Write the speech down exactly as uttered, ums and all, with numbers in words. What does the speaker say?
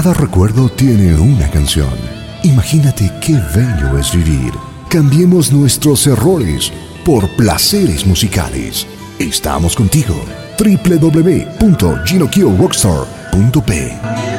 Cada recuerdo tiene una canción. Imagínate qué bello es vivir. Cambiemos nuestros errores por placeres musicales. Estamos contigo. w w w punto ginokio rockstar punto p